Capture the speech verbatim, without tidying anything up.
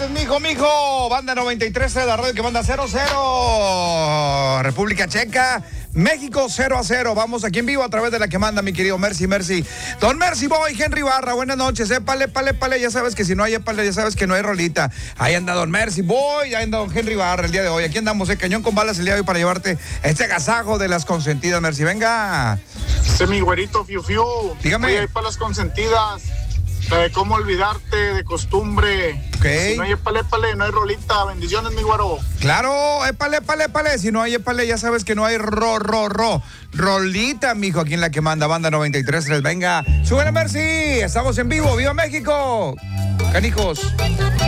martes, mijo, mijo. Banda noventa y tres de la radio que manda cero cero. República Checa, México cero a cero. Vamos aquí en vivo a través de la que manda mi querido Mercy, Mercy. Don Mercy Boy, Henry Barra, buenas noches. Épale, épale, épale. Ya sabes que si no hay épale, ya sabes que no hay rolita. Ahí anda Don Mercy Boy, ahí anda Don Henry Barra el día de hoy. Aquí andamos, eh, cañón con balas el día de hoy para llevarte este agasajo de las consentidas, Mercy. Venga. Ese mi güerito Fiu Fiu. Dígame. Oye, ahí para las consentidas. Eh, ¿Cómo olvidarte de costumbre? Okay. Si no hay épale, épale, no hay rolita. Bendiciones, mi güero. Claro, épale, épale, épale. Si no hay épale, ya sabes que no hay ro, ro, ro. Rolita, mijo, aquí en la que manda Banda noventa y tres. Venga, súbele, Mercy. Estamos en vivo. ¡Viva México! Canijos.